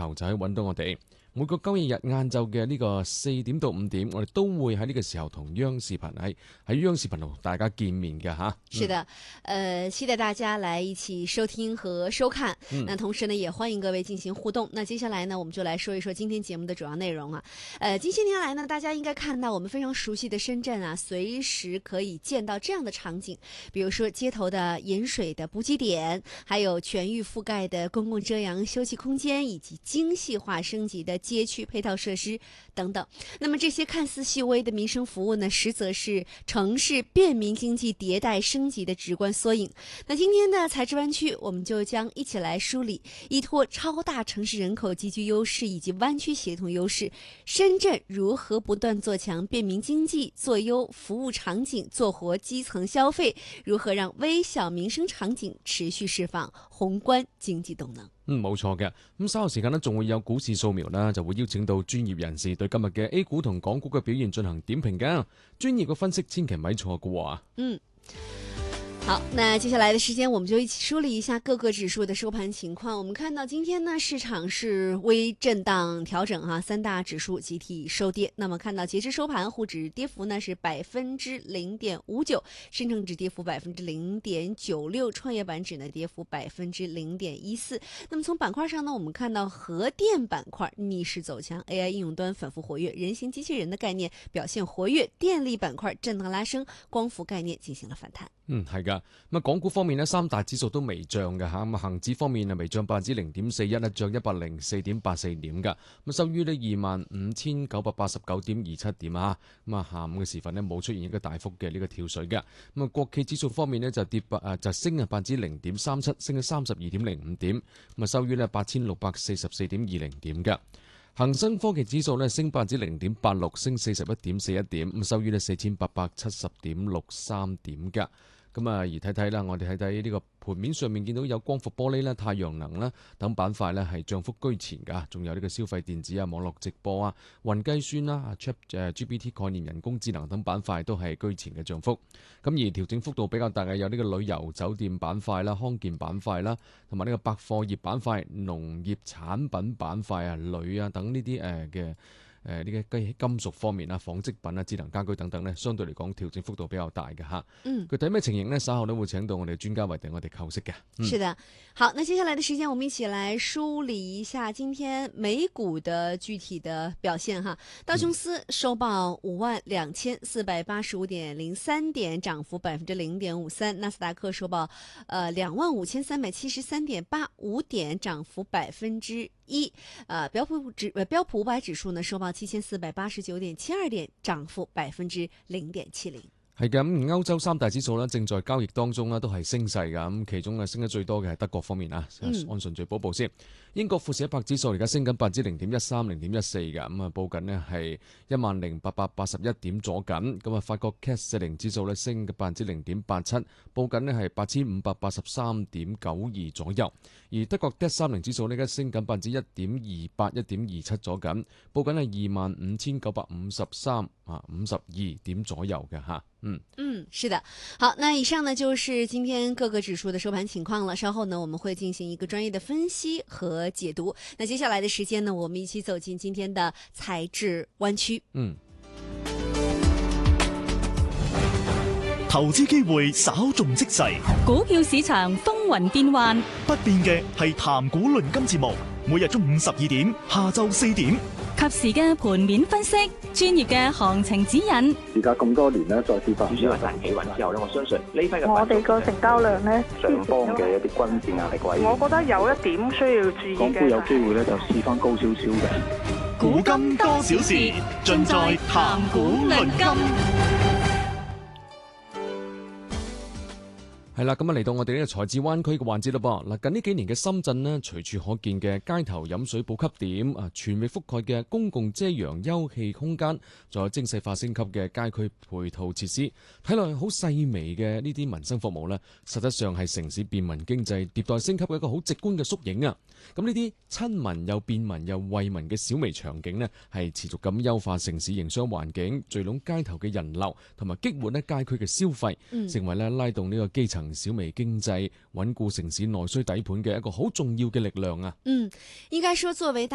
候就可以揾到我哋。每個週日晏晝嘅呢個4點到5點，我哋都會喺呢個時候同央視頻喺央視頻同大家見面嘅哈。 是的，期待大家來一起收聽和收看。那同時呢，也歡迎各位進行互動。那接下來呢，我們就來說一說今天節目的主要內容啊。近些年來呢，大家應該看到我們非常熟悉的深圳啊，隨時可以見到這樣的場景，比如說街頭的飲水的補給點，還有全域覆蓋的公共遮陽休憩空間，以及精細化升級的街區配套設施等等。那麼這些看似細微的民生服務呢，實則是城市便民經濟迭代升級的直觀縮影。那今天的財智灣區，我們就將一起來梳理依託超大城市人口集聚優勢以及灣區協同優勢，深圳如何不斷做強便民經濟，做優服務場景，做活基層消費，如何讓微小民生場景持續釋放宏觀經濟動能。 冇錯嘅。咁稍後時間呢，仲會有股市掃描啦，就會邀請到專業人士對今日嘅 A 股同港股嘅表現進行點評嘅。專業嘅分析千祈咪錯嘅喎。 好，那接下來的時間，我們就一起梳理一下各個指數的收盤情況。我們看到今天呢，市場是微震盪調整哈，三大指數集體收跌。那麼看到截至收盤，滬指跌幅呢是0.59%，深證指跌幅0.96%，創業板指呢跌幅0.14%。那麼從板塊上呢，我們看到核電板塊逆勢走強 ，AI 應用端反覆活躍，人形機器人的概念表現活躍，電力板塊震盪拉升，光伏概念進行了反彈。 係噶。咁啊，港股方面呢，三大指數都微漲嘅嚇。咁啊，恆指方面啊，微漲0.41%，漲104.84點㗎。咁收於呢25,989.27點啊。咁啊，下午嘅時分呢，冇出現一個大幅嘅呢個跳水嘅。咁啊，國企指數方面呢，就升0.37%，升咗32.05點。咁啊，收於呢8,644.20點㗎。恒生科技指數呢，升0.86%，升41.41點。咁收於呢4,870.63點㗎。咁啊，而睇睇啦，我哋睇睇呢個盤面上面見到有光伏玻璃啦、太陽能啦等板塊呢係漲幅居前㗎，仲有呢個消費電子啊、網絡直播啊、雲計算啦、ChatGPT 概念、人工智能等板塊都係居前嘅漲幅。咁而調整幅度比較大嘅有呢個旅遊酒店板塊啦、康健板塊啦，同埋呢個百貨業板塊、農業產品板塊啊、鋁啊等呢啲嘅。呢個金屬方面啊、紡織品啊、智能家居等等呢，相對嚟講調整幅度比較大嘅嚇。具體咩情形呢？稍後都會請到我哋專家為我哋構析嘅。 是的，好，那接下來的時間，我們一起來梳理一下今天美股的具體的表現哈。道瓊斯收報52,485.03點，漲幅0.53%；納斯達克收報25,373.85點，漲幅1%。標普500指數呢收報7,489.72點，漲幅0.70%。 係嘅，咁歐洲三大指數呢正在交易當中呢都係升勢㗎，咁其中升得最多嘅係德國方面啊，按順序補報先。英國富時100指數而家升緊0.13%、0.14㗎，咁啊報緊呢係10,881點左緊。咁啊法國 CAC 40指數呢升嘅0.87%，報緊呢係8,583.92左右。而德國 DAX 30指數呢而家升緊1.28%、1.27左緊，報緊係25,953.52點左右嘅嚇。 是的，好，那以上呢就是今天各個指數的收盤情況了。稍後呢我們會進行一個專業的分析和解讀。那接下來的時間呢，我們一起走進今天的財智灣區。 投資機會稍縱即逝， 股票市場風雲變幻， 不變嘅係談股論金節目，每日中午12點，下晝4點。 及時嘅盤面分析，專業嘅行情指引。 而家咁多年咧，再跌翻， 主要係大企穩之後咧，我相信呢批嘅我哋個成交量咧， 上方嘅一啲均線壓力位， 我覺得有一點需要注意嘅， 港股有機會咧就試翻高少少嘅。 古今多少事，盡在談股論金。 係啦，咁啊嚟到我哋呢個財智灣區嘅環節咯噃。嗱，近呢幾年嘅深圳呢，隨處可見嘅街頭飲水補給點啊，全域覆蓋嘅公共遮陽休憩空間，仲有精細化升級嘅街區配套設施，睇落去好細微嘅呢啲民生服務呢，實質上係城市便民經濟迭代升級嘅一個好直觀嘅縮影啊！咁呢啲親民又便民又惠民嘅小微場景呢，係持續咁優化城市營商環境，聚攏街頭嘅人流，同埋激活呢街區嘅消費，成為呢拉動呢個基層小微經濟穩固城市內需底盤嘅一個好重要嘅力量啊！ 應該說作為